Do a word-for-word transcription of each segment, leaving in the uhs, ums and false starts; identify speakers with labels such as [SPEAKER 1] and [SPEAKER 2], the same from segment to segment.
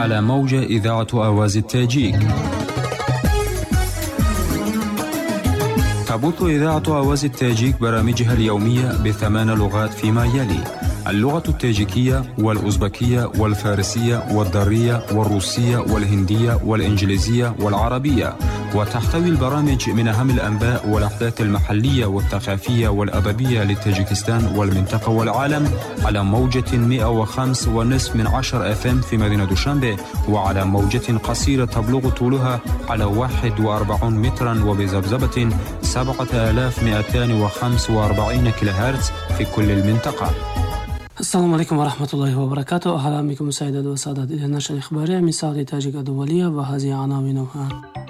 [SPEAKER 1] على موجة إذاعة آواز التاجيك. تبث إذاعة آواز التاجيك برامجها اليومية بثمان لغات فيما يلي: اللغة التاجيكية والأوزبكية والفارسية والدارية والروسية والهندية والإنجليزية والعربية. وتحتوي البرامج من أهم الأنباء والأحداث المحلية والثقافية والأدبية لتاجيكستان والمنطقة والعالم على موجة مئة وخمسة ونصف من عشر اف ام في مدينة دوشنبه، وعلى موجة قصيرة تبلغ طولها على واحد وأربعين مترا وبذبذبة سبعة آلاف ومئتين وخمسة وأربعين كيلو هرتز في كل المنطقة.
[SPEAKER 2] السلام عليكم ورحمة الله وبركاته. أهلا بكم سيدات وسادة إلى النشرة الإخبارية من ساعة تاجيك الدولية، وهذه عناوينها.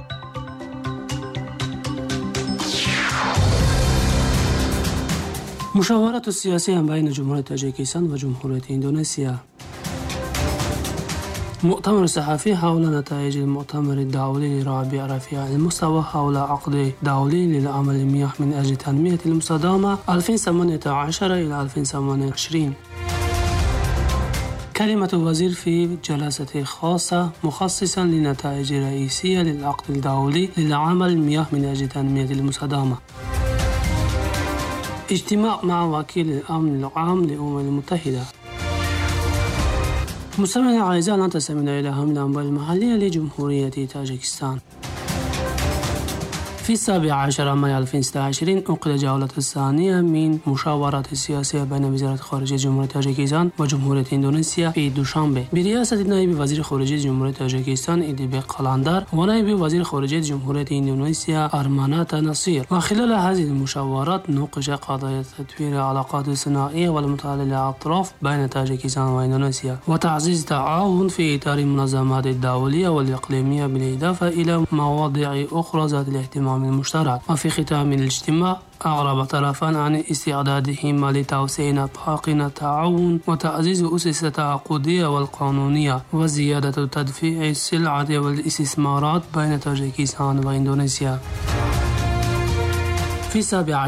[SPEAKER 2] مشاورات السياسية بين جمهورية تاجيكستان وجمهورية إندونيسيا. مؤتمر صحفي حول نتائج المؤتمر الدولي لرابع رفيع المستوى حول عقد دولي للعمل المياه من أجل تنمية المستدامة ألفين وثمانية عشر إلى ألفين وثمانية وعشرين. كلمة وزير في جلسة خاصة مخصصا لنتائج رئيسية للعقد الدولي للعمل المياه من أجل تنمية المستدامة. اجتماع مع وكيل الأمن العام للأمم المتحدة. مستمعينا الأعزاء، الآن تستمعون إلى أهم الأنباء المحلية لجمهورية تاجيكستان. في السابع عشر مايو ألفين وستة وعشرين عقد الجولة الثانية من مشاورات السياسية بين وزارة خارجية جمهورية تاجيكستان وجمهورية إندونيسيا في دوشنبه برئاسة نائب وزير خارجية جمهورية تاجيكستان إديبك قلاندر ونائب وزير خارجية جمهورية إندونيسيا أرمانات نصير. وخلال هذه المشاورات نوقش قضايا تطوير العلاقات الثنائية والمتعلقة للأطراف بين تاجيكستان وإندونيسيا وتعزيز التعاون في إطار المنظمات الدولية والإقليمية، بالإضافة إلى مواضيع أخرى ذات الاهتمام المشترك. وفي ختام الاجتماع أعرب طرفان عن استعدادهما لتوسيع نطاق التعاون وتعزيز أسس التعاقدية والقانونية وزيادة تدفيع السلع والاستثمارات بين تاجيكستان وإندونيسيا. في السابع